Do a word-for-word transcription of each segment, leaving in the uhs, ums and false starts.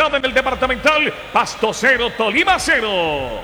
Libertad en el departamental. Pasto cero, Tolima cero.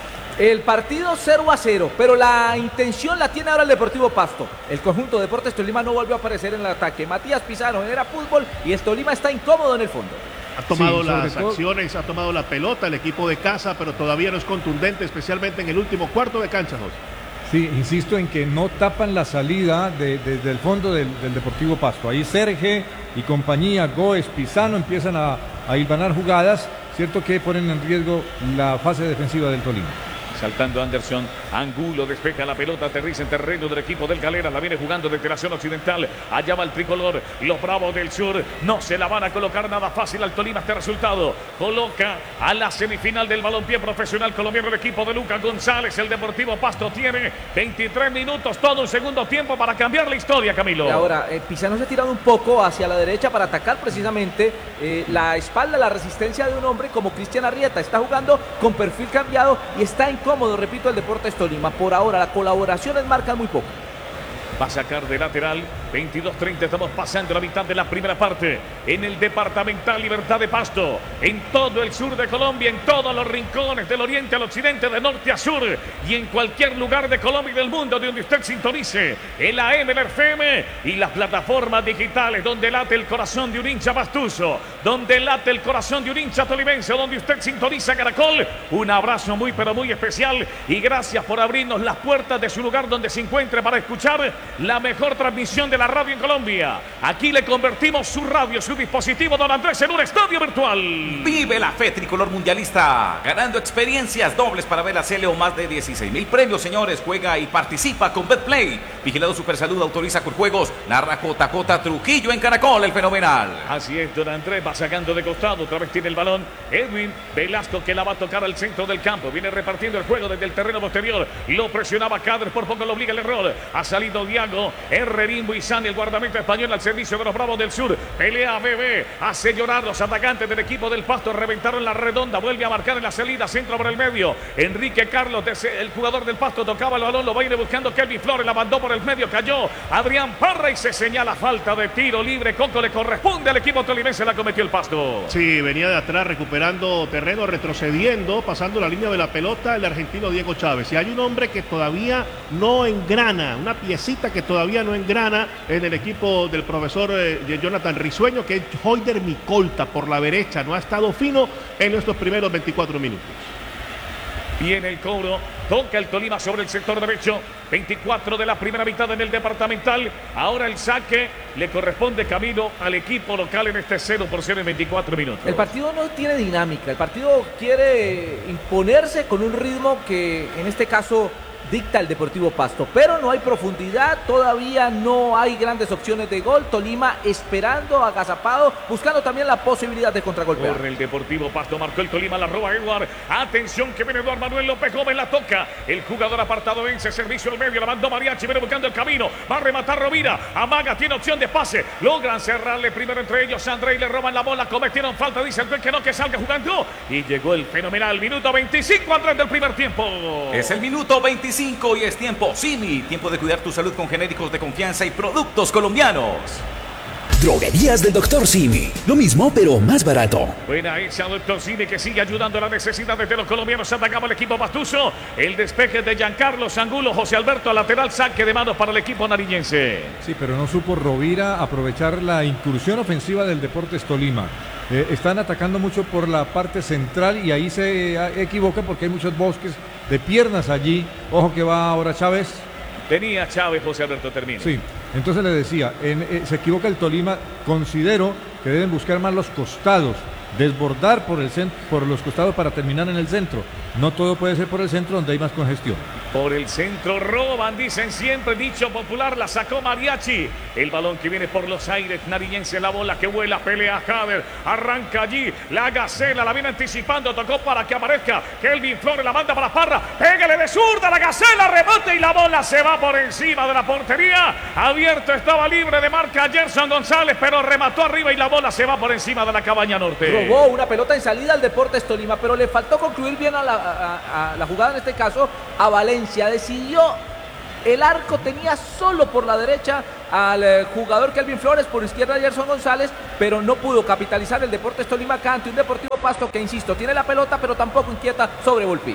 El partido cero a cero, pero la intención la tiene ahora el Deportivo Pasto. El conjunto de Deportes Tolima no volvió a aparecer en el ataque. Matías Pizarro era fútbol y el Tolima está incómodo en el fondo. Ha tomado Sí, las todo. acciones, ha tomado la pelota el equipo de casa, pero todavía no es contundente, especialmente en el último cuarto de cancha, José. Sí, insisto en que no tapan la salida de, de, del fondo del, del Deportivo Pasto. Ahí Serge y compañía, Goes, Pisano empiezan a, a hilvanar jugadas, cierto que ponen en riesgo la fase defensiva del Tolima. Saltando Anderson, Angulo despeja la pelota, aterriza en terreno del equipo del Galera, la viene jugando desde la zona occidental, allá va el tricolor, los Bravos del Sur no se la van a colocar nada fácil al Tolima este resultado, coloca a la semifinal del balompié profesional colombiano el equipo de Lucas González, el Deportivo Pasto tiene veintitrés minutos, todo un segundo tiempo para cambiar la historia, Camilo. Y ahora, eh, Pizano se ha tirado un poco hacia la derecha para atacar precisamente eh, la espalda, la resistencia de un hombre como Cristian Arrieta, está jugando con perfil cambiado y está en cómodo, repito, el Deportes Tolima. Por ahora, las colaboraciones marcan muy poco. Va a sacar de lateral, veintidós treinta, estamos pasando la mitad de la primera parte en el departamental Libertad de Pasto, en todo el sur de Colombia, en todos los rincones del oriente al occidente, de norte a sur y en cualquier lugar de Colombia y del mundo de donde usted sintonice el A M, el F M y las plataformas digitales donde late el corazón de un hincha pastuso, donde late el corazón de un hincha tolimense, donde usted sintoniza Caracol. Un abrazo muy pero muy especial y gracias por abrirnos las puertas de su lugar donde se encuentre para escuchar la mejor transmisión de la radio en Colombia. Aquí le convertimos su radio, su dispositivo, don Andrés, en un estadio virtual. Vive la fe tricolor mundialista, ganando experiencias dobles para ver a C L O, más de dieciséis mil premios, señores. Juega y participa con Betplay. Vigilado Supersalud, autoriza con juegos. Narra J J Trujillo en Caracol, el fenomenal. Así es, don Andrés va sacando de costado, otra vez tiene el balón Edwin Velasco que la va a tocar al centro del campo. Viene repartiendo el juego desde el terreno posterior. Lo presionaba Cadres, por poco lo obliga el error. Ha salido Diago, Herrerín Buizán, el guardameta español al servicio de los Bravos del Sur. Pelea Bebé, hace llorar los atacantes del equipo del Pasto. Reventaron la redonda, vuelve a marcar en la salida, centro por el medio. Enrique Carlos, el jugador del Pasto, tocaba el balón, lo va a ir buscando Kelvin Flores, la mandó por el medio, cayó Adrián Parra y se señala falta de tiro libre. Coco, le corresponde al equipo tolimense, la cometió el Pasto. Sí, venía de atrás recuperando terreno, retrocediendo, pasando la línea de la pelota el argentino Diego Chávez. Y hay un hombre que todavía no engrana, una piecita que todavía no engrana en el equipo del profesor eh, Jonathan Risueño, que es Hoyder Micolta por la derecha. No ha estado fino en estos primeros veinticuatro minutos. Viene el cobro, toca el Tolima sobre el sector derecho, veinticuatro de la primera mitad en el departamental. Ahora el saque le corresponde, Camilo, al equipo local en este cero por cero en veinticuatro minutos. El partido no tiene dinámica, el partido quiere imponerse con un ritmo que en este caso dicta el Deportivo Pasto, pero no hay profundidad, todavía no hay grandes opciones de gol. Tolima esperando, agazapado, buscando también la posibilidad de contragolpear. Corre el Deportivo Pasto, marcó el Tolima, la roba Edward. Atención que viene Eduardo Manuel López Gómez, la toca. El jugador apartado vence, servicio al medio, la mandó Mariachi, viene buscando el camino, va a rematar Rovira, amaga, tiene opción de pase, logran cerrarle primero entre ellos André y le roban la bola, cometieron falta, dice el juez que no, que salga jugando. Y llegó el fenomenal minuto veinticinco, Andrés, del primer tiempo. Es el minuto veinticinco y es tiempo Simi, tiempo de cuidar tu salud con genéricos de confianza y productos colombianos. Droguerías del doctor Simi, lo mismo pero más barato. Buena esa, doctor Simi, que sigue ayudando a las necesidades de los colombianos. Atacaba el equipo pastuso, el despeje de Giancarlo Angulo, José Alberto al lateral, saque de manos para el equipo nariñense. Sí, pero no supo Rovira aprovechar la incursión ofensiva del Deportes Tolima. Eh, están atacando mucho por la parte central y ahí se equivoca porque hay muchos bosques de piernas allí. Ojo que va ahora Chávez. Tenía Chávez, José Alberto, termina. Sí, entonces le decía, en, eh, se equivoca el Tolima. Considero que deben buscar más los costados, desbordar por, el centro, por los costados para terminar en el centro. No todo puede ser por el centro donde hay más congestión. Por el centro roban, dicen siempre, dicho popular, la sacó Mariachi. El balón que viene por los aires, nariñense, la bola que vuela, pelea Jader, arranca allí, la Gacela, la viene anticipando, tocó para que aparezca Kelvin Flores, la manda para Parra, pégale de zurda, la Gacela, rebote y la bola se va por encima de la portería. Abierto estaba libre de marca Gerson González, pero remató arriba y la bola se va por encima de la cabaña norte. Robó una pelota en salida al Deportes Tolima, pero le faltó concluir bien a la, a, a, a la jugada, en este caso a Valencia. Decidió, el arco tenía solo por la derecha al eh, jugador Kelvin Flores, por izquierda Gerson González, pero no pudo capitalizar el Deportes Tolima acá ante un Deportivo Pasto que, insisto, tiene la pelota, pero tampoco inquieta sobre Volpi.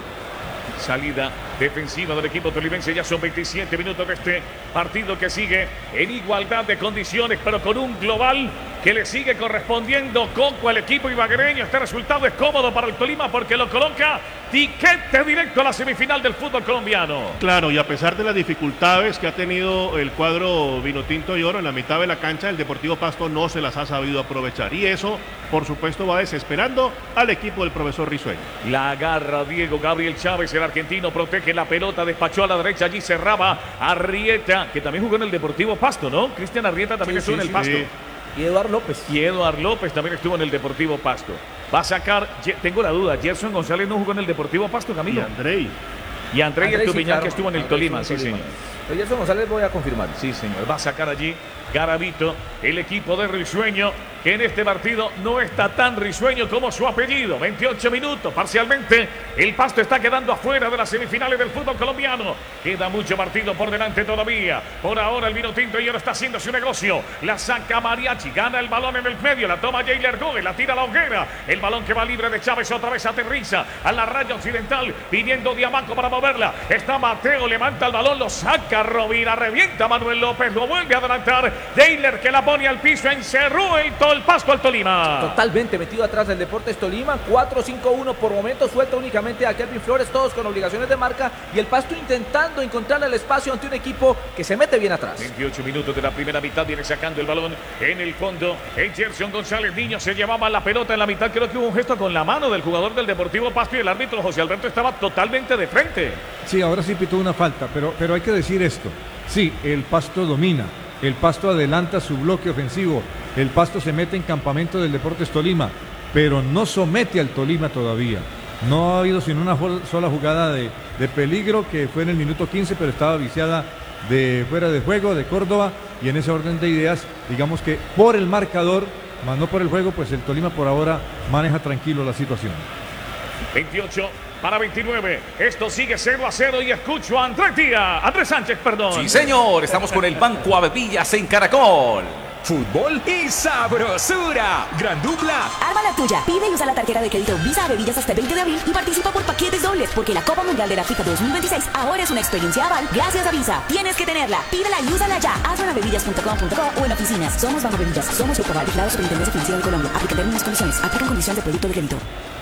Salida defensiva del equipo tolimense. Ya son veintisiete minutos de este partido que sigue en igualdad de condiciones, pero con un global que le sigue correspondiendo Coco al equipo ibaguereño. Este resultado es cómodo para el Tolima porque lo coloca tiquete directo a la semifinal del fútbol colombiano. Claro, y a pesar de las dificultades que ha tenido el cuadro vinotinto y oro en la mitad de la cancha, el Deportivo Pasto no se las ha sabido aprovechar. Y eso, por supuesto, va desesperando al equipo del profesor Risueño. La agarra Diego Gabriel Chávez, el argentino, protege la pelota, despachó a la derecha, allí cerraba Arrieta, que también jugó en el Deportivo Pasto, ¿no? Cristian Arrieta también Sí, estuvo sí, en el sí. Pasto. Sí. Y Eduardo López. Y Eduardo López también estuvo en el Deportivo Pasto. Va a sacar, tengo la duda, Gerson González no jugó en el Deportivo Pasto, Y Camilo. Andrei. Y André Andrés, Estupiñán, sí, claro. que estuvo en el Andrés Tolima, estuvo sí, en el señor. Tolima. Pero Gerson González voy a confirmar. Sí, señor. Va a sacar allí Garavito, el equipo de Risueño, que en este partido no está tan risueño como su apellido. veintiocho minutos, parcialmente. El Pasto está quedando afuera de las semifinales del fútbol colombiano. Queda mucho partido por delante todavía. Por ahora el Vinotinto y ahora está haciendo su negocio. La saca Mariachi, gana el balón en el medio, la toma Jailer Gómez, la tira a la hoguera. El balón que va libre de Chávez otra vez aterriza a la raya occidental, pidiendo Diamaco para moverla. Está Mateo, levanta el balón, lo saca Rovira, revienta Manuel López, lo vuelve a adelantar. Jailer que la pone al piso, encerró el, el Pasto al Tolima. Totalmente metido atrás del Deportes Tolima, cuatro cinco uno por momento, suelta únicamente a Kelvin Flores, todos con obligaciones de marca, y el Pasto intentando encontrar el espacio ante un equipo que se mete bien atrás. veintiocho minutos de la primera mitad, viene sacando el balón en el fondo. El Gerson González Niño se llevaba la pelota en la mitad, creo que hubo un gesto con la mano del jugador del Deportivo Pasto y el árbitro José Alberto estaba totalmente de frente. Sí, ahora sí pitó una falta, pero, pero hay que decir esto. Sí, el Pasto domina, el Pasto adelanta su bloque ofensivo, el Pasto se mete en campamento del Deportes Tolima, pero no somete al Tolima todavía. No ha habido sino una sola jugada de, de peligro que fue en el minuto quince, pero estaba viciada de fuera de juego de Córdoba, y en ese orden de ideas, digamos que por el marcador, más no por el juego, pues el Tolima por ahora maneja tranquilo la situación. veintiocho para veintinueve. Esto sigue cero a cero y escucho a Andrés Díaz, Andrés Sánchez, perdón. Sí, señor, estamos con el Banco Avevillas en Caracol. Fútbol y sabrosura. Gran dupla. Arma la tuya. Pide y usa la tarjeta de crédito Visa Bebillas hasta el veinte de abril y participa por paquetes dobles, porque la Copa Mundial de la FIFA dos mil veintiséis ahora es una experiencia aval gracias a Visa. Tienes que tenerla. Pídela y úsala ya. Hazlo en avevillas punto com punto co o en oficinas. Somos Banco Bebillas. Somos Grupo Aval, vigilado Superintendencia Financiera de Colombia. Aplica términos y condiciones. Aplican condiciones de producto de crédito.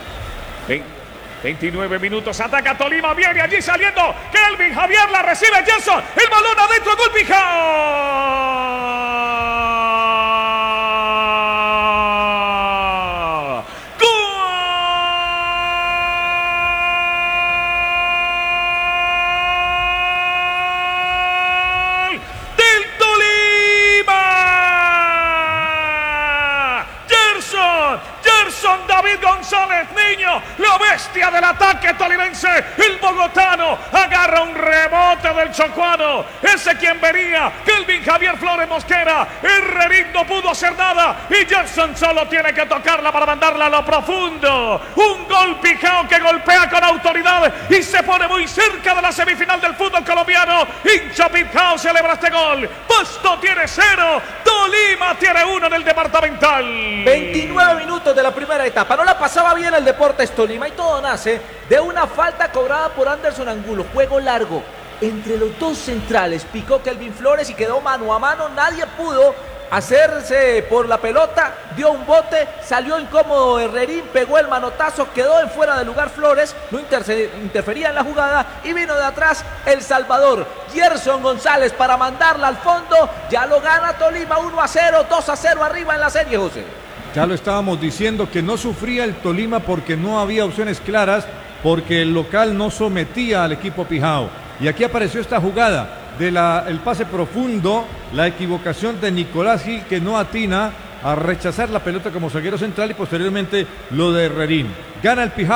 veintinueve minutos, ataca Tolima, viene allí saliendo Kelvin Javier, la recibe Gerson, el balón adentro, gol Pijao. ¡Gol del Tolima! Gerson, Gerson David González Niño, la bestia del ataque tolimense, el bogotano, agarra un rebote del chocuano, ese quien venía, Kelvin Javier Flores Mosquera, Herrerín no pudo hacer nada, y Gerson solo tiene que tocarla para mandarla a lo profundo, un gol Pijao que golpea con autoridad y se pone muy cerca de la semifinal del fútbol colombiano. Hincha Pijao celebra este gol, Pasto tiene cero, Tolima tiene uno en el departamental. veintinueve minutos de la primera etapa, no la pasaba bien el Deportes Tolima y todo nace de una falta cobrada por Anderson Angulo, juego largo entre los dos centrales, picó Kelvin Flores y quedó mano a mano, nadie pudo hacerse por la pelota, dio un bote, salió incómodo Herrerín, pegó el manotazo, quedó en fuera de lugar Flores, no interfería en la jugada y vino de atrás El Salvador, Gerson González para mandarla al fondo, ya lo gana Tolima uno a cero, dos a cero arriba en la serie, José. Ya lo estábamos diciendo que no sufría el Tolima porque no había opciones claras, porque el local no sometía al equipo Pijao. Y aquí apareció esta jugada del pase profundo, la equivocación de Nicolás Gil que no atina a rechazar la pelota como zaguero central y posteriormente lo de Herrerín. Gana el Pijao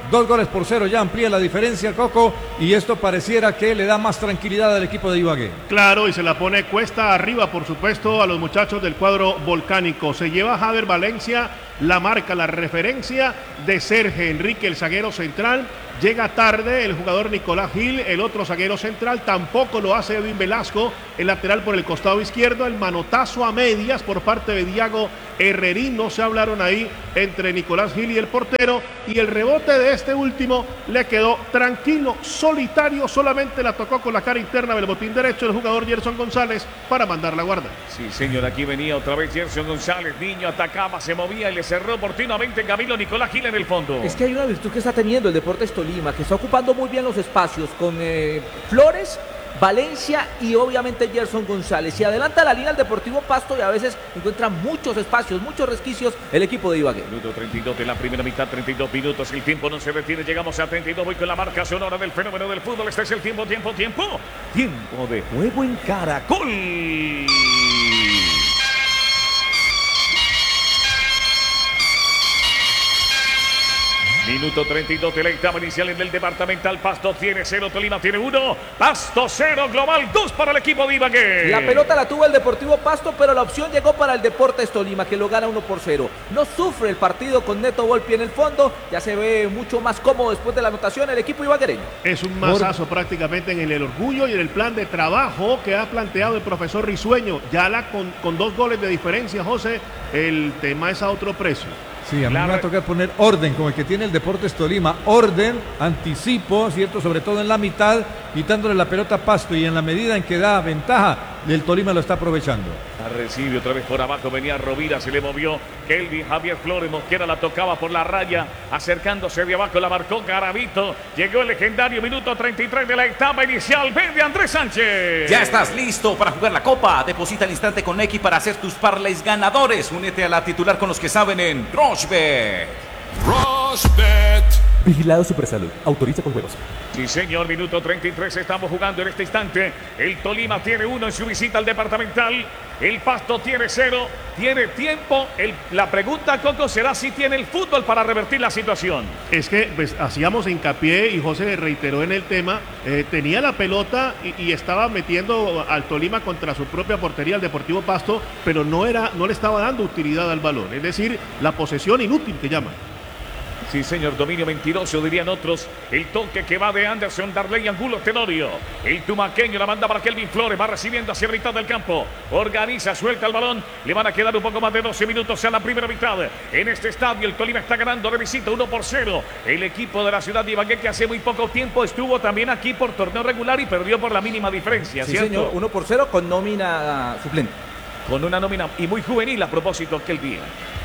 dos goles por cero, ya amplía la diferencia, Coco, y esto pareciera que le da más tranquilidad al equipo de Ibagué. Claro, y se la pone cuesta arriba, por supuesto, a los muchachos del cuadro volcánico. Se lleva Javier Valencia, la marca, la referencia de Sergio Enrique, el zaguero central. Llega tarde el jugador Nicolás Gil, el otro zaguero central, tampoco lo hace Edwin Velasco, el lateral por el costado izquierdo, el manotazo a medias por parte de Diago Herrerín, no se hablaron ahí entre Nicolás Gil y el portero, y el rebote de este último le quedó tranquilo, solitario, solamente la tocó con la cara interna del botín derecho el jugador Gerson González para mandar la guarda. Sí, señor, aquí venía otra vez Gerson González, niño, atacaba, se movía y le cerró oportunamente Camilo Nicolás Gil en el fondo. Es que hay una virtud que está teniendo el Deportes Tolima, que está ocupando muy bien los espacios con eh, Flores, Valencia y obviamente Gerson González. Y adelanta la línea el Deportivo Pasto y a veces encuentra muchos espacios, muchos resquicios el equipo de Ibagué. Minuto treinta y dos de la primera mitad, treinta y dos minutos, el tiempo no se detiene, llegamos a treinta y dos, voy con la marca sonora del fenómeno del fútbol, este es el tiempo, tiempo, tiempo, tiempo de juego en Caracol. Minuto treinta y dos de la etapa inicial en el departamental. Pasto tiene cero, Tolima tiene uno. Pasto cero, global dos para el equipo de Ibagué. La pelota la tuvo el Deportivo Pasto, pero la opción llegó para el Deportes Tolima, que lo gana uno por cero. No sufre el partido con Neto Volpi en el fondo. Ya se ve mucho más cómodo después de la anotación el equipo ibaguereño. Es un masazo Por... prácticamente en el orgullo y en el plan de trabajo que ha planteado el profesor Risueño. Ya la con, con dos goles de diferencia, José, el tema es a otro precio. Sí, a mí me va a tocar poner orden, como el que tiene el Deportes Tolima. Orden, anticipo, ¿cierto? Sobre todo en la mitad, quitándole la pelota a Pasto, y en la medida en que da ventaja, el Tolima lo está aprovechando. La recibe otra vez por abajo, venía Rovira, se le movió Kelvin Javier Flores, Mosquera la tocaba por la raya, acercándose de abajo, la marcó Garavito. Llegó el legendario minuto treinta y tres de la etapa inicial. Vende Andrés Sánchez. Ya estás listo para jugar la Copa. Deposita al instante con X para hacer tus parlays ganadores. Únete a la titular con los que saben en Rushbet. Rushbet. Vigilado Supersalud. Autoriza con juegos. Sí, señor. Minuto treinta y tres. Estamos jugando en este instante. El Tolima tiene uno en su visita al departamental. El Pasto tiene cero. Tiene tiempo. El, la pregunta, Coco, será si tiene el fútbol para revertir la situación. Es que pues, hacíamos hincapié y José reiteró en el tema. Eh, tenía la pelota y, y estaba metiendo al Tolima contra su propia portería, al Deportivo Pasto, pero no, era, no le estaba dando utilidad al balón. Es decir, la posesión inútil que llaman. Sí, señor, dominio mentiroso, dirían otros. El toque que va de Anderson, Darley, Angulo, Tenorio. El tumaqueño la manda para Kelvin Flores, va recibiendo hacia mitad del campo. Organiza, suelta el balón. Le van a quedar un poco más de doce minutos a la primera mitad. En este estadio el Tolima está ganando de visita uno por cero. El equipo de la ciudad de Ibagué, que hace muy poco tiempo estuvo también aquí por torneo regular y perdió por la mínima diferencia, sí, ¿cierto? Señor, uno por cero con nómina suplente. Con una nómina y muy juvenil a propósito aquel día.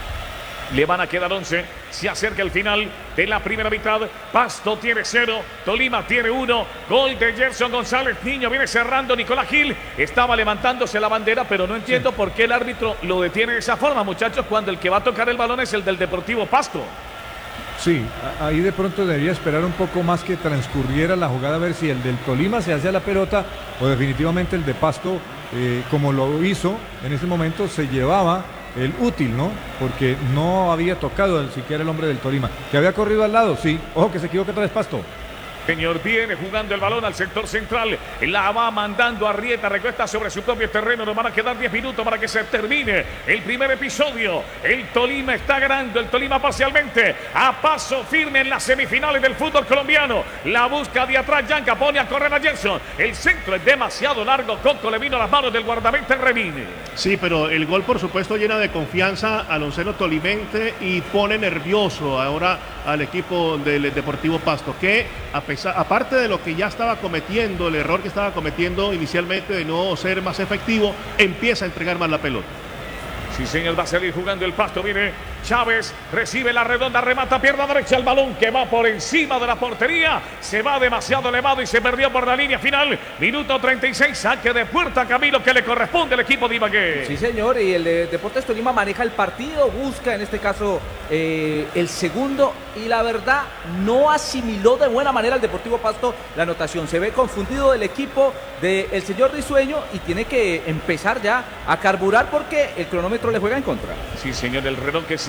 Le van a quedar once. Se acerca el final de la primera mitad. Pasto tiene cero. Tolima tiene uno. Gol de Gerson González. Niño viene cerrando. Nicolás Gil estaba levantándose la bandera, pero no entiendo sí. por qué el árbitro lo detiene de esa forma, muchachos, cuando el que va a tocar el balón es el del Deportivo Pasto. Sí, ahí de pronto debería esperar un poco más que transcurriera la jugada, a ver si el del Tolima se hacía la pelota o definitivamente el de Pasto, eh, como lo hizo en ese momento, se llevaba el útil, ¿no? Porque no había tocado siquiera el hombre del Tolima. ¿Que había corrido al lado? Sí. Ojo que se equivoca otra vez Pasto. Señor, viene jugando el balón al sector central. La va mandando a Rieta. Recuesta sobre su propio terreno. Nos van a quedar diez minutos para que se termine el primer episodio. El Tolima está ganando. El Tolima parcialmente. A paso firme en las semifinales del fútbol colombiano. La busca de atrás. Yanka pone a correr a Jenson. El centro es demasiado largo. Coco le vino a las manos del guardameta Remine. Sí, pero el gol, por supuesto, llena de confianza al onceno tolimense y pone nervioso ahora al equipo del Deportivo Pasto, que a pesar, aparte de lo que ya estaba cometiendo, el error que estaba cometiendo inicialmente de no ser más efectivo, empieza a entregar más la pelota. Sí, señor, va a salir jugando el Pasto. Viene Chávez, recibe la redonda, remata, pierna derecha, el balón que va por encima de la portería. Se va demasiado elevado y se perdió por la línea final. Minuto treinta y seis, saque de puerta, Camilo, que le corresponde al equipo de Ibagué. Sí, señor, y el de Deportes Tolima maneja el partido, busca en este caso eh, el segundo, y la verdad no asimiló de buena manera al Deportivo Pasto la anotación. Se ve confundido el equipo del señor Risueño y tiene que empezar ya a carburar porque el cronómetro le juega en contra. Sí, señor, el reloj que se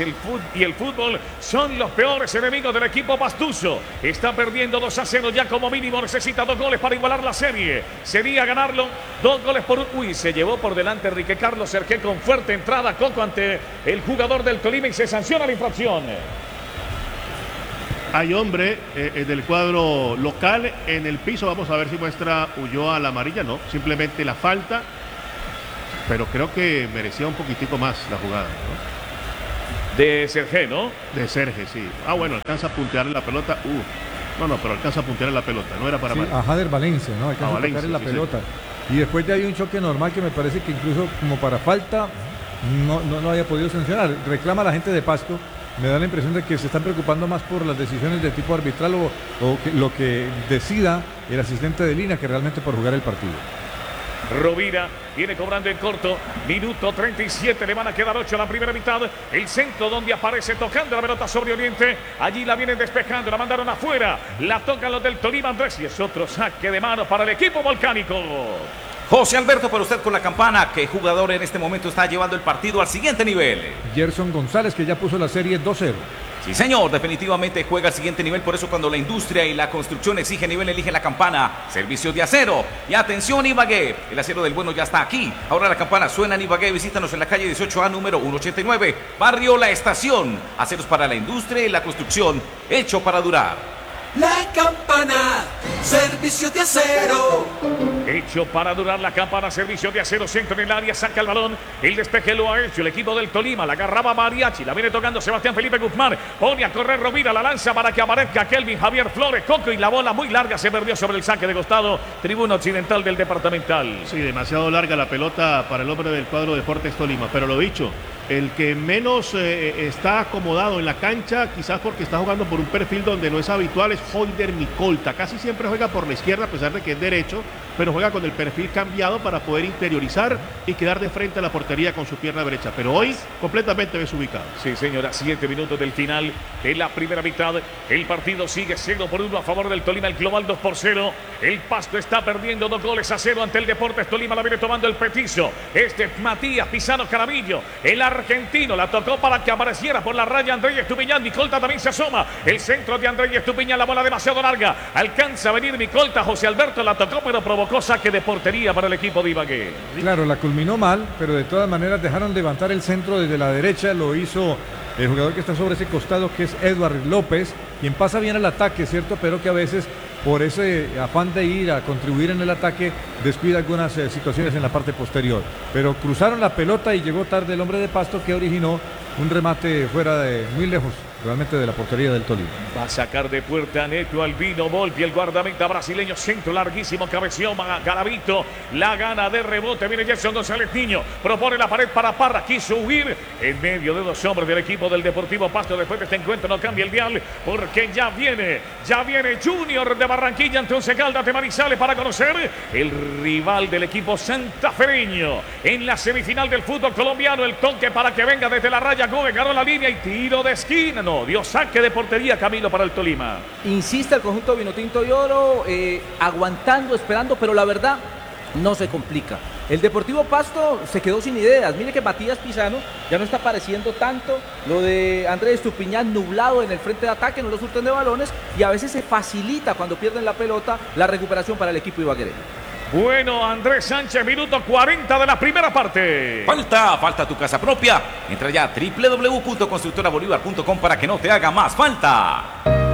el fútbol y el fútbol son los peores enemigos del equipo pastuso. Está perdiendo dos a cero, ya como mínimo necesita dos goles para igualar la serie. Sería ganarlo dos goles por un... Uy, se llevó por delante Enrique Carlos Sergé con fuerte entrada Coco ante el jugador del Tolima y se sanciona la infracción. Hay hombre eh, del cuadro local en el piso. Vamos a ver si muestra Ulloa la amarilla. No, simplemente la falta. Pero creo que merecía un poquitico más la jugada, ¿no? De Sergé, ¿no? De Sergé, sí. Ah, bueno, alcanza a puntearle la pelota. Uh, no, no, pero alcanza a puntearle la pelota. No era para sí, mal. a Jader Valencia, ¿no? Alcanza a, a Valencia, la sí, pelota. Sí. Y después ya hay un choque normal que me parece que incluso como para falta no, no, no haya podido sancionar. Reclama la gente de Pasto. Me da la impresión de que se están preocupando más por las decisiones de tipo arbitral o, o que, lo que decida el asistente de línea que realmente por jugar el partido. Rovira viene cobrando en corto, minuto treinta y siete, le van a quedar ocho a la primera mitad. El centro donde aparece tocando la pelota sobre Oriente, allí la vienen despejando, la mandaron afuera, la tocan los del Tolima Andrés y es otro saque de mano para el equipo volcánico. José Alberto, para usted con la campana, ¿qué jugador en este momento está llevando el partido al siguiente nivel? Gerson González, que ya puso la serie dos cero. Sí, señor, definitivamente juega al siguiente nivel, por eso cuando la industria y la construcción exige nivel, elige la campana. Servicios de acero. Y atención, Ibagué, el acero del bueno ya está aquí. Ahora la campana suena en Ibagué, visítanos en la calle dieciocho A, número ciento ochenta y nueve, barrio La Estación. Aceros para la industria y la construcción, hecho para durar. La campana, servicios de acero. Hecho para durar la campana, servicio de acero, centro en el área, saca el balón, el despeje lo ha hecho el equipo del Tolima, la agarraba Mariachi, la viene tocando Sebastián Felipe Guzmán, pone a correr Rovira, la lanza para que aparezca Kelvin Javier Flores, Coco y la bola muy larga se perdió sobre el saque de costado, tribuna occidental del departamental. Sí, demasiado larga la pelota para el hombre del cuadro Deportes Tolima, pero lo dicho, el que menos eh, está acomodado en la cancha, quizás porque está jugando por un perfil donde no es habitual, es Holder Micolta. Casi siempre juega por la izquierda a pesar de que es derecho, pero juega con el perfil cambiado para poder interiorizar y quedar de frente a la portería con su pierna derecha. Pero hoy completamente desubicado. Sí, señora, siete minutos del final de la primera mitad. El partido sigue cero por uno a favor del Tolima, el global dos por cero. El Pasto está perdiendo dos goles a cero ante el Deportes Tolima, la viene tomando el petizo. Este es Matías Pisano Caramillo, el argentino, la tocó para que apareciera por la raya Andrés Estupiñán. Micolta también se asoma. El centro de Andrés Estupiñán, la bola demasiado larga. Alcanza a venir Micolta, José Alberto la tocó, pero provocó saque de portería para el equipo de Ibagué. Claro, la culminó mal, pero de todas maneras dejaron levantar el centro desde la derecha. Lo hizo el jugador que está sobre ese costado, que es Edward López, quien pasa bien al ataque, ¿cierto? Pero que a veces, por ese afán de ir a contribuir en el ataque, descuida algunas eh, situaciones en la parte posterior. Pero cruzaron la pelota y llegó tarde el hombre de Pasto, que originó un remate fuera de muy lejos, realmente de la portería del Tolima. Va a sacar de puerta Neto Albino Volpi, el guardameta brasileño, centro larguísimo, cabeció Garavito, la gana de rebote, viene Gerson González Niño, propone la pared para Parra, quiso huir en medio de dos hombres del equipo del Deportivo Pasto. Después de este encuentro no cambia el dial, porque ya viene, ya viene Junior de Barranquilla ante Once Caldas de Manizales para conocer el rival del equipo santafereño en la semifinal del fútbol colombiano. El toque para que venga desde la raya, Gómez ganó la línea y tiro de esquina. No, dio saque de portería, Camilo, para el Tolima. Insiste el conjunto Vinotinto y Oro, eh, aguantando, esperando, pero la verdad no se complica. El Deportivo Pasto se quedó sin ideas. Mire que Matías Pisano ya no está apareciendo tanto. Lo de Andrés Estupiñán nublado en el frente de ataque, no lo surten de balones y a veces se facilita cuando pierden la pelota la recuperación para el equipo ibaguereño. Bueno, Andrés Sánchez, minuto cuarenta de la primera parte. Falta, falta tu casa propia. Entra ya a doble u doble u doble u punto constructora bolívar punto com para que no te haga más falta.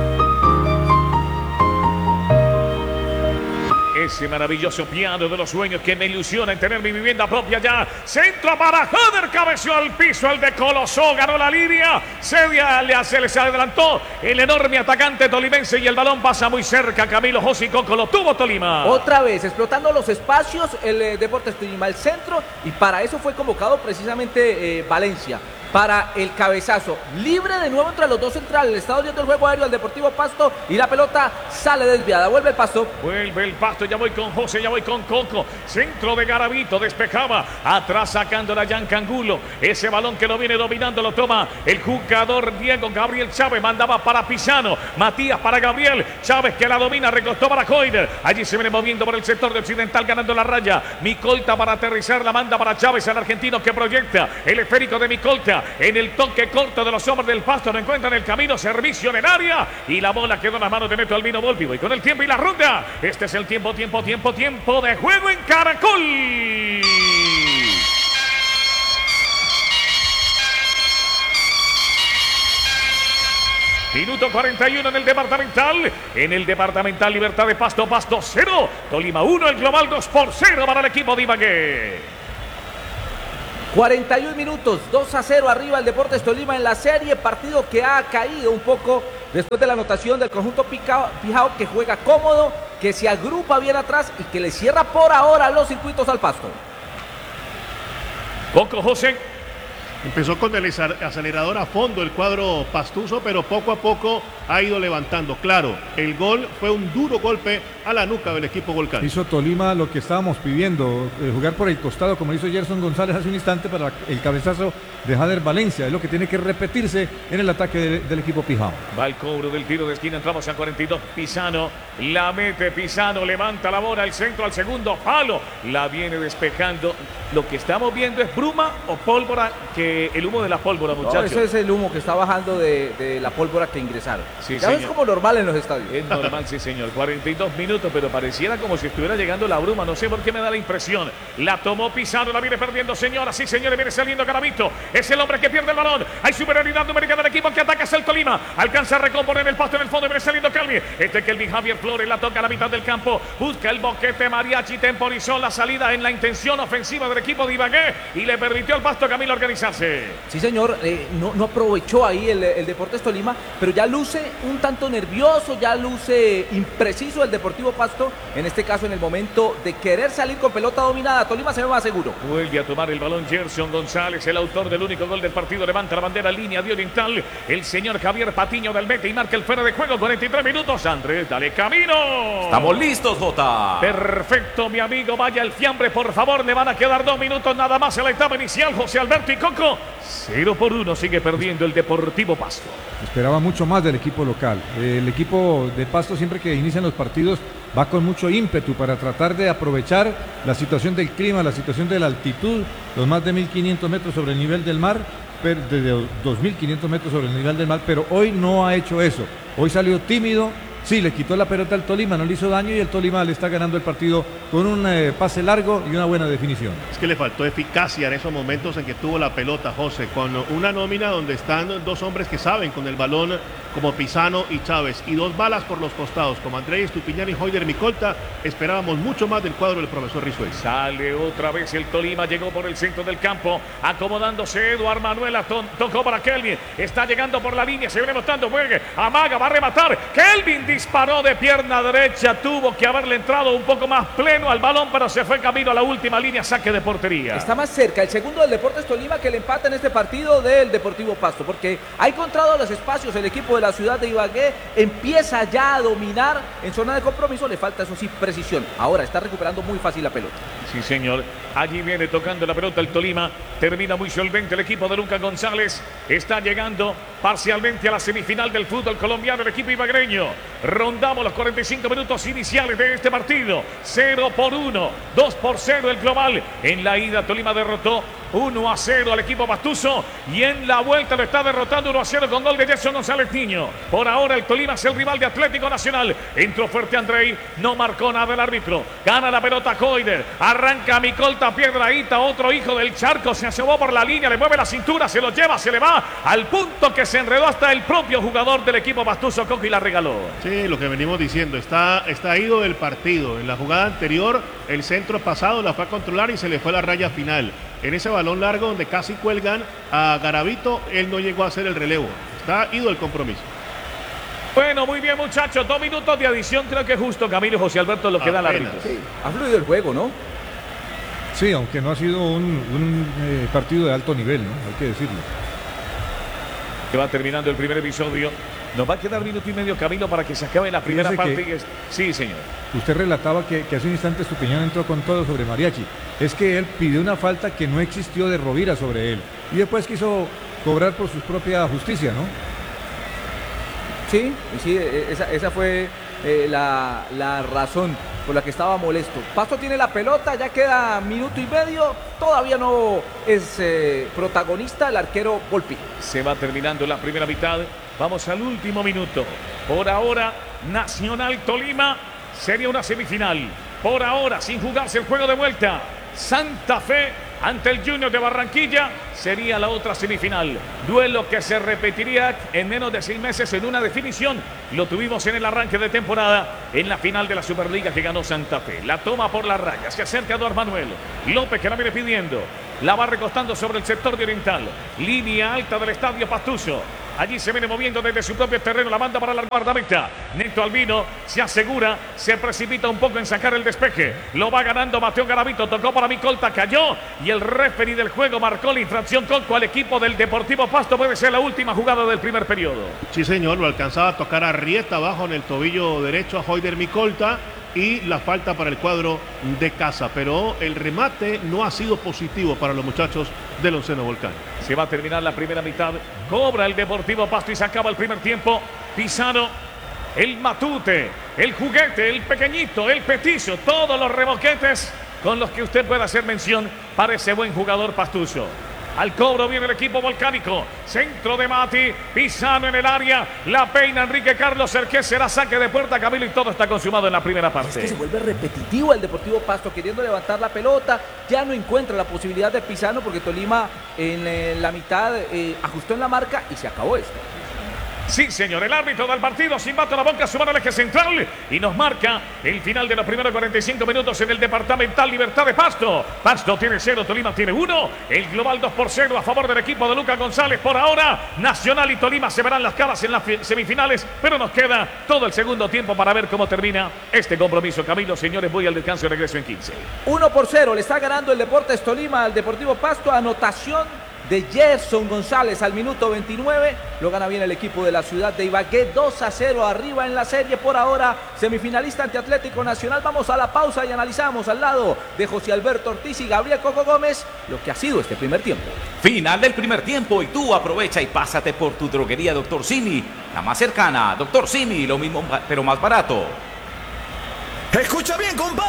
Ese maravilloso piano de los sueños que me ilusiona en tener mi vivienda propia ya. Centro para Jader, cabeció al piso, el de Colosó, ganó la línea. Se, se les adelantó el enorme atacante tolimense y el balón pasa muy cerca. Camilo José y Coco lo tuvo Tolima. Otra vez, explotando los espacios, el eh, Deportes Tolima, el centro, y para eso fue convocado precisamente eh, Valencia. Para el cabezazo, libre de nuevo entre los dos centrales, le está doliendo el juego aéreo al Deportivo Pasto y la pelota sale desviada, vuelve el Pasto. Vuelve el Pasto, ya voy con José, ya voy con Coco, centro de Garavito, despejaba, atrás sacándola Yanca Angulo, ese balón que lo viene dominando lo toma el jugador Diego Gabriel Chávez, mandaba para Pisano, Matías para Gabriel, Chávez que la domina, recostó para Coiner, allí se viene moviendo por el sector de Occidental ganando la raya, Micolta para aterrizar, la manda para Chávez, el argentino que proyecta, el esférico de Micolta, área. En el toque corto de los hombres del Pasto no encuentran el camino. Servicio en el área. Y la bola quedó en las manos de Neto Albino Volpi. Y con el tiempo y la ronda. Este es el tiempo, tiempo, tiempo, tiempo de juego en Caracol. Minuto cuarenta y uno en el departamental. En el departamental Libertad de Pasto, Pasto cero. Tolima uno, el global dos por cero para el equipo de Ibagué. cuarenta y un minutos, dos a cero arriba el Deportes Tolima en la serie. Partido que ha caído un poco después de la anotación del conjunto Pijao, Pijao, que juega cómodo, que se agrupa bien atrás y que le cierra por ahora los circuitos al Pasto. Coco José. Empezó con el acelerador a fondo el cuadro pastuso, pero poco a poco ha ido levantando. Claro, el gol fue un duro golpe a la nuca del equipo Volcán. Hizo Tolima lo que estábamos pidiendo, eh, jugar por el costado como hizo Gerson González hace un instante para el cabezazo de Jader Valencia. Es lo que tiene que repetirse en el ataque de, del equipo Pijao. Va el cobro del tiro de esquina, entramos a cuarenta y dos. Pisano, la mete Pisano, levanta la bola, el centro al segundo palo, la viene despejando. Lo que estamos viendo es bruma o pólvora, que el humo de la pólvora, muchachos. No, eso es el humo que está bajando de, de la pólvora que ingresaron. Sí, ya señor. es como normal en los estadios. Es normal, sí, señor. cuarenta y dos minutos, pero pareciera como si estuviera llegando la bruma. No sé por qué me da la impresión. La tomó Pisano, la viene perdiendo, señoras. Sí, señores, viene saliendo Garavito. Es el hombre que pierde el balón. Hay superioridad numérica del equipo que ataca hacia el Tolima. Alcanza a recomponer el Pasto en el fondo. Viene saliendo Kelvin. Este Kelvin Javier Flores la toca a la mitad del campo. Busca el boquete mariachi. Temporizó la salida en la intención ofensiva del equipo de Ibagué y le permitió al Pasto Camilo organizarse. Sí, señor. Eh, no, no aprovechó ahí el, el Deportes Tolima, pero ya luce un tanto nervioso, ya luce impreciso el Deportivo Pasto, en este caso en el momento de querer salir con pelota dominada. Tolima se ve más seguro. Vuelve a tomar el balón Gerson González, el autor del único gol del partido, levanta la bandera línea de Oriental, el señor Javier Patiño del Mete y marca el fuera de juego. Cuarenta y tres minutos. Andrés, dale camino. Estamos listos, Jota. Perfecto, mi amigo, vaya el fiambre, por favor, le van a quedar dos minutos nada más en la etapa inicial. José Alberto y Coco, cero por uno sigue perdiendo el Deportivo Pasto. Esperaba mucho más del equipo local. El equipo de Pasto, siempre que inician los partidos, va con mucho ímpetu para tratar de aprovechar la situación del clima, la situación de la altitud, los más de mil quinientos metros sobre el nivel del mar, pero desde dos mil quinientos metros sobre el nivel del mar, pero hoy no ha hecho eso. Hoy salió tímido. Sí, le quitó la pelota al Tolima, no le hizo daño y el Tolima le está ganando el partido con un eh, pase largo y una buena definición. Es que le faltó eficacia en esos momentos en que tuvo la pelota, José, con una nómina donde están dos hombres que saben con el balón, como Pisano y Chávez, y dos balas por los costados, como Andrés Estupiñán y Hoyder Micolta. Esperábamos mucho más del cuadro del profesor Rizuela. Sale otra vez el Tolima, llegó por el centro del campo, acomodándose Eduard Manuela, to tocó para Kelvin, está llegando por la línea, se viene mostrando, juegue, amaga, va a rematar, Kelvin disparó de pierna derecha, tuvo que haberle entrado un poco más pleno al balón, pero se fue camino a la última línea, saque de portería. Está más cerca el segundo del Deportes Tolima que el empate en este partido del Deportivo Pasto, porque ha encontrado los espacios el equipo de la ciudad de Ibagué, empieza ya a dominar en zona de compromiso, le falta eso sí precisión, ahora está recuperando muy fácil la pelota. Sí, señor, allí viene tocando la pelota el Tolima, termina muy solvente el equipo de Lucas González, está llegando parcialmente a la semifinal del fútbol colombiano el equipo ibagreño. Rondamos los cuarenta y cinco minutos iniciales de este partido, cero por uno, dos por cero el global. En la ida Tolima derrotó uno a cero al equipo pastuso y en la vuelta lo está derrotando uno a cero con gol de Gerson González Niño. Por ahora el Tolima es el rival de Atlético Nacional. Entró fuerte Andrei, no marcó nada el árbitro. Gana la pelota Hoyder, arranca Micolta Piedrahíta, otro hijo del charco, se asomó por la línea, le mueve la cintura, se lo lleva, se le va al punto que se enredó hasta el propio jugador del equipo pastuso, Coco, y la regaló. Sí, lo que venimos diciendo, está, está ido del partido. En la jugada anterior, el centro pasado la fue a controlar y se le fue la raya final. En ese balón largo donde casi cuelgan a Garavito, él no llegó a hacer el relevo. Está ido el compromiso. Bueno, muy bien, muchachos, dos minutos de adición, creo que es justo, Camilo y José Alberto, lo que da el árbitro. Sí, ha fluido el juego, ¿no? Sí, aunque no ha sido un, un eh, partido de alto nivel, ¿no? Hay que decirlo. Que va terminando el primer episodio. Nos va a quedar minuto y medio, Camilo, para que se acabe la primera Fíjese parte. que- Es... Sí, señor. Usted relataba que, que hace un instante Estupiñán entró con todo sobre Mariachi. Es que él pidió una falta que no existió de Rovira sobre él. Y después quiso cobrar por su propia justicia, ¿no? Sí, sí, esa, esa fue eh, la, la razón por la que estaba molesto. Pasto tiene la pelota, ya queda minuto y medio, todavía no es eh, protagonista el arquero Volpi. Se va terminando la primera mitad, vamos al último minuto. Por ahora, Nacional Tolima sería una semifinal. Por ahora, sin jugarse el juego de vuelta, Santa Fe ante el Junior de Barranquilla sería la otra semifinal. Duelo que se repetiría en menos de seis meses en una definición. Lo tuvimos en el arranque de temporada en la final de la Superliga que ganó Santa Fe. La toma por la raya, se acerca Eduardo Manuel López, que la viene pidiendo. La va recostando sobre el sector de Oriental. Línea alta del estadio Pastuso. Allí se viene moviendo desde su propio terreno, la manda para la guardameta. Neto Albino se asegura, se precipita un poco en sacar el despeje. Lo va ganando Mateo Garavito, tocó para Micolta, cayó. Y el referee del juego marcó la infracción Colco al equipo del Deportivo Pasto. Puede ser la última jugada del primer periodo. Sí, señor, lo alcanzaba a tocar a Rieta abajo en el tobillo derecho a Joyder Micolta. Y la falta para el cuadro de casa, pero el remate no ha sido positivo para los muchachos del Onceno Volcán. Se va a terminar la primera mitad, cobra el Deportivo Pasto y se acaba el primer tiempo. Pizarro, el matute, el juguete, el pequeñito, el petizo, todos los remoquetes con los que usted pueda hacer mención para ese buen jugador pastuso. Al cobro viene el equipo volcánico. Centro de Mati. Pizarro en el área. La peina Enrique Carlos. El que será saque de puerta, Camilo, y todo está consumado en la primera parte. Es que se vuelve repetitivo el Deportivo Pasto queriendo levantar la pelota. Ya no encuentra la posibilidad de Pizarro porque Tolima en eh, la mitad eh, ajustó en la marca y se acabó esto. Sí, señor, el árbitro del partido silbato la boca, suma al eje central y nos marca el final de los primeros cuarenta y cinco minutos en el Departamental Libertad de Pasto. Pasto tiene cero, Tolima tiene uno. El global dos por cero a favor del equipo de Lucas González. Por ahora, Nacional y Tolima se verán las caras en las semifinales, pero nos queda todo el segundo tiempo para ver cómo termina este compromiso. Camilo, señores, voy al descanso y regreso en quince. uno por cero, le está ganando el Deportes Tolima al Deportivo Pasto. Anotación de Gerson González al minuto veintinueve. Lo gana bien el equipo de la ciudad de Ibagué. dos a cero arriba en la serie por ahora. Semifinalista ante Atlético Nacional. Vamos a la pausa y analizamos al lado de José Alberto Ortiz y Gabriel Coco Gómez lo que ha sido este primer tiempo. Final del primer tiempo y tú aprovecha y pásate por tu droguería Doctor Simi, la más cercana. Doctor Simi, lo mismo pero más barato. Escucha bien, compadre.